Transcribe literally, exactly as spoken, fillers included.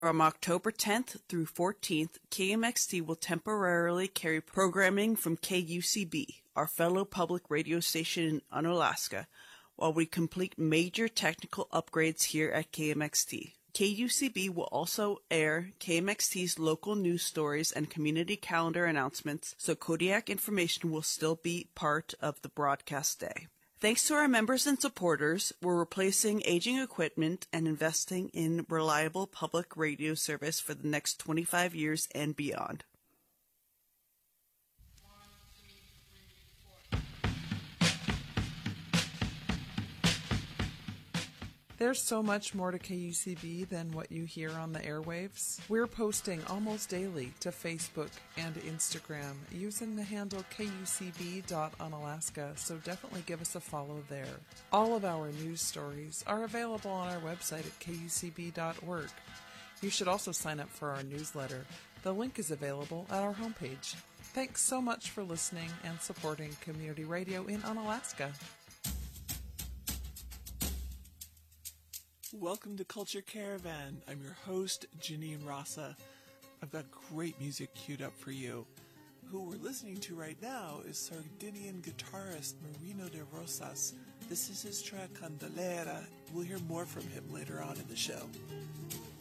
From October tenth through fourteenth, K M X T will temporarily carry programming from K U C B, our fellow public radio station in Unalaska, while we complete major technical upgrades here at K M X T. K U C B will also air K M X T's local news stories and community calendar announcements, so Kodiak information will still be part of the broadcast day. Thanks to our members and supporters, we're replacing aging equipment and investing in reliable public radio service for the next twenty-five years and beyond. There's so much more to K U C B than what you hear on the airwaves. We're posting almost daily to Facebook and Instagram using the handle K U C B dot unalaska, so definitely give us a follow there. All of our news stories are available on our website at K U C B dot org. You should also sign up for our newsletter. The link is available at our homepage. Thanks so much for listening and supporting community radio in Unalaska. Welcome to Culture Caravan. I'm your host, Janine Rasa. I've got great music queued up for you. Who we're listening to right now is Sardinian guitarist Marino de Rosas. This is his track Candelera. We'll hear more from him later on in the show.